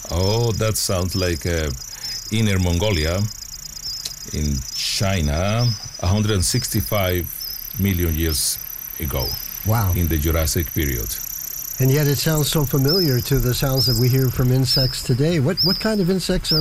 Oh, that sounds like Inner Mongolia in China 165 million years ago. Wow. In the Jurassic period. And yet it sounds so familiar to the sounds that we hear from insects today. What kind of insects are